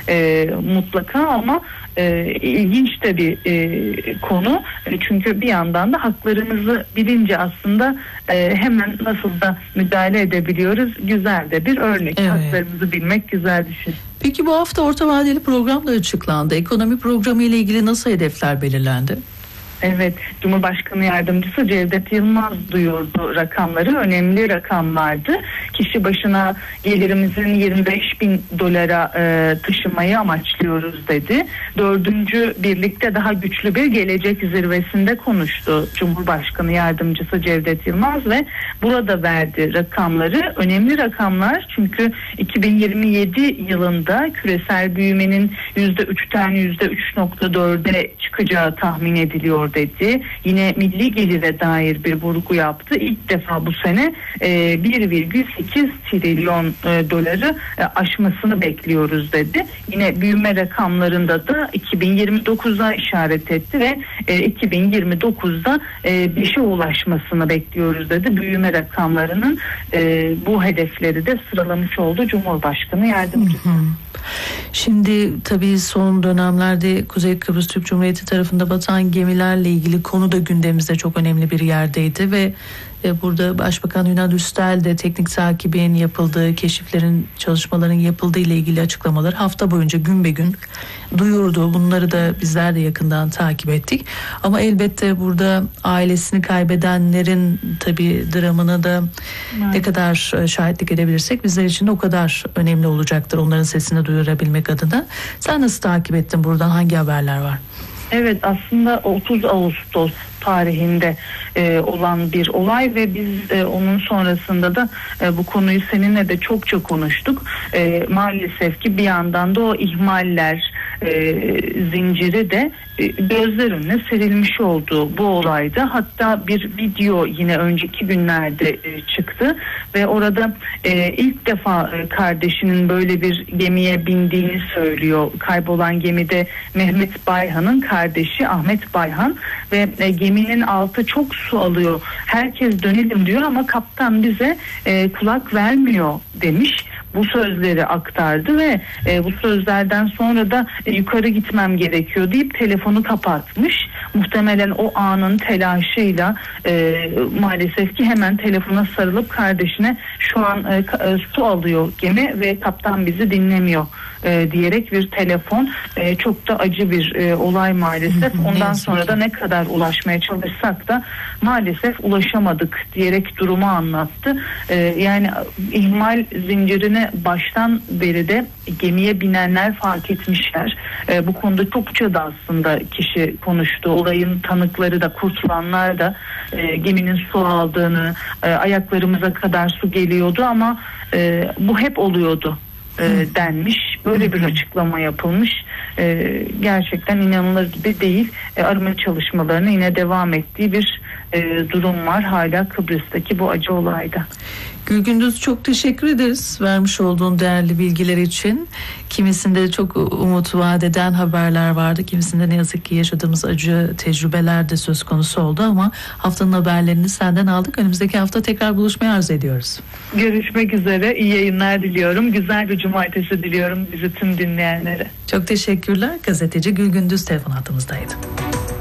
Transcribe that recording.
mutlaka ama ilginç de bir konu. Çünkü bir yandan da haklarımızı bilince aslında hemen nasıl da müdahale edebiliyoruz. Güzel de bir örnek. Evet. Haklarımızı bilmek güzel bir şey. Peki bu hafta orta vadeli program da açıklandı. Ekonomi programı ile ilgili nasıl hedefler belirlendi? Evet, Cumhurbaşkanı Yardımcısı Cevdet Yılmaz duyurdu rakamları. Önemli rakamlardı. Kişi başına gelirimizin 25.000 dolara taşımayı amaçlıyoruz dedi. 4. birlikte daha güçlü bir gelecek zirvesinde konuştu Cumhurbaşkanı Yardımcısı Cevdet Yılmaz ve burada verdi rakamları. Önemli rakamlar çünkü 2027 yılında küresel büyümenin %3'ten %3.4'e çıkacağı tahmin ediliyor dedi. Yine milli gelire dair bir vurgu yaptı. İlk defa bu sene 1,8 trilyon doları aşmasını bekliyoruz dedi. Yine büyüme rakamlarında da 2029'a işaret etti ve 2029'da 5'e ulaşmasını bekliyoruz dedi. Büyüme rakamlarının bu hedefleri de sıralamış oldu Cumhurbaşkanı Yardımcısı. Şimdi tabii son dönemlerde Kuzey Kıbrıs Türk Cumhuriyeti tarafında batan gemilerle ilgili konu da gündemimizde çok önemli bir yerdeydi ve burada Başbakan Ünal Üstel de teknik takibin yapıldığı, keşiflerin, çalışmaların yapıldığı ile ilgili açıklamaları hafta boyunca gün be gün duyurdu. Bunları da bizler de yakından takip ettik. Ama elbette burada ailesini kaybedenlerin tabii dramını da ne kadar şahitlik edebilirsek bizler için de o kadar önemli olacaktır onların sesini duyurabilmek adına. Sen nasıl takip ettin, buradan hangi haberler var? Evet, aslında 30 Ağustos tarihinde olan bir olay ve biz onun sonrasında da bu konuyu seninle de çokça konuştuk. Maalesef ki bir yandan da o ihmaller zinciri de gözler önüne serilmiş oldu bu olayda. Hatta bir video yine önceki günlerde çıktı ve orada ilk defa kardeşinin böyle bir gemiye bindiğini söylüyor. Kaybolan gemide Mehmet Bayhan'ın kardeşi Ahmet Bayhan ve geminin altı çok su alıyor. Herkes dönelim diyor ama kaptan bize kulak vermiyor demiş. Bu sözleri aktardı ve bu sözlerden sonra da yukarı gitmem gerekiyor deyip telefonu kapatmış. Muhtemelen o anın telaşıyla maalesef ki hemen telefona sarılıp kardeşine şu an su alıyor gemi ve kaptan bizi dinlemiyor diyerek bir telefon. Çok da acı bir olay maalesef. Ondan sonra da ne kadar ulaşmaya çalışsak da maalesef ulaşamadık diyerek durumu anlattı. Yani ihmal zincirine baştan beri de gemiye binenler fark etmişler. Bu konuda çokça da aslında kişi konuştu. Olayın tanıkları da, kurtulanlar da geminin su aldığını, ayaklarımıza kadar su geliyordu ama bu hep oluyordu denmiş. Böyle bir açıklama yapılmış. Gerçekten inanılır gibi değil. Arama çalışmalarına yine devam ettiği bir durum var hala Kıbrıs'taki bu acı olayda. Gülgündüz, çok teşekkür ederiz vermiş olduğun değerli bilgiler için. Kimisinde çok umut vaat eden haberler vardı. Kimisinde ne yazık ki yaşadığımız acı tecrübeler de söz konusu oldu ama haftanın haberlerini senden aldık. Önümüzdeki hafta tekrar buluşmayı arzu ediyoruz. Görüşmek üzere. İyi yayınlar diliyorum. Güzel bir cumartesi diliyorum bizi tüm dinleyenlere. Çok teşekkürler. Gazeteci Gülgündüz telefon hattımızdaydı.